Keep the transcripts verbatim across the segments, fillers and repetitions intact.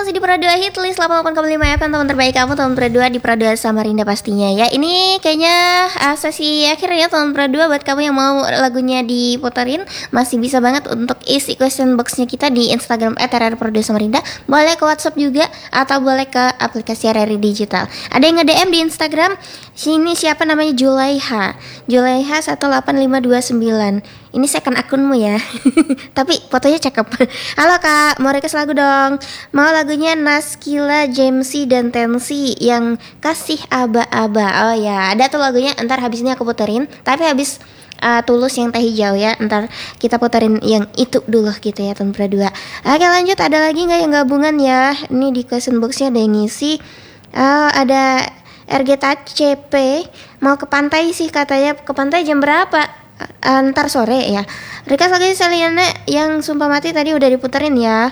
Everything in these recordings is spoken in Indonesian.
masih di Pro dua Hitlist delapan puluh delapan koma lima F M, teman terbaik kamu, teman Pro dua di Pro dua Samarinda pastinya ya. Ini kayaknya uh, sesi akhir ya teman Pro dua, buat kamu yang mau lagunya diputerin masih bisa banget untuk isi question boxnya kita di Instagram et r r pro dua samarinda. Boleh ke WhatsApp juga atau boleh ke aplikasi R R I Digital. Ada yang nge-D M di Instagram, sini siapa namanya, Julaiha Julaiha satu delapan lima dua sembilan. Ini second akunmu ya. Tapi fotonya cakep. Halo kak, mau request lagu dong. Mau lagunya Naskila, Jamsi, dan Tensi yang Kasih Aba-Aba. Oh ya, ada tuh lagunya, ntar habis ini aku puterin. Tapi habis uh, Tulus yang Teh Hijau ya, ntar kita puterin yang itu dulu gitu ya teman Pro dua. Oke lanjut, ada lagi gak yang gabungan ya? Ini di question boxnya ada yang ngisi. uh, Ada R G T C P mau ke pantai sih katanya. Ke pantai jam berapa? Antar sore ya. Request lagi Selena yang Sumpah Mati tadi udah diputerin ya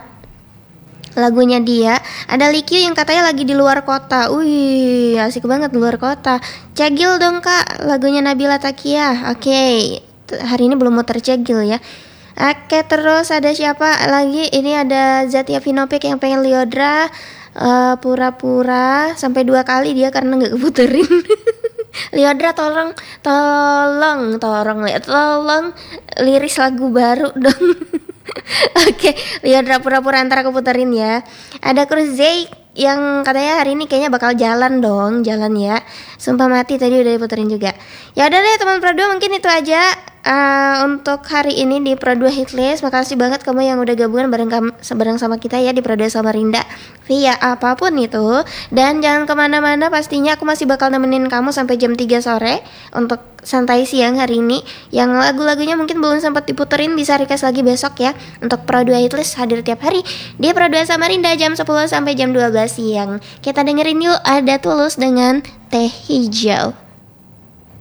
lagunya dia. Ada Likyu yang katanya lagi di luar kota. Wih, asik banget di luar kota. Cegil dong kak, lagunya Nabila Takia. Oke, okay. Hari ini belum mau tercegil ya. Oke, terus ada siapa lagi? Ini ada Zatia Vinopik yang pengen Liodra. uh, Pura-pura sampai dua kali dia karena gak keputerin. Liodra tolong tolong tolong tolong liris lagu baru dong. Oke, Liodra pura-pura antara aku puterin ya. Ada Cruz Zay yang katanya hari ini kayaknya bakal jalan dong, jalan ya. Sumpah Mati tadi udah diputerin juga. Ya udah deh teman Pro dua, mungkin itu aja uh, untuk hari ini di Pro dua Hitlist. Makasih banget kamu yang udah gabungan bareng kam- bareng sama kita ya di Pro dua Samarinda via apapun itu. Dan jangan kemana-mana, pastinya aku masih bakal nemenin kamu sampai jam tiga sore untuk santai siang hari ini. Yang lagu-lagunya mungkin belum sempat diputerin bisa request lagi besok ya. Untuk Pro dua Hitlist hadir tiap hari di Pro dua Samarinda jam sepuluh sampai jam dua belas siang. Kita dengerin yuk, ada Tulus dengan Teh Hijau.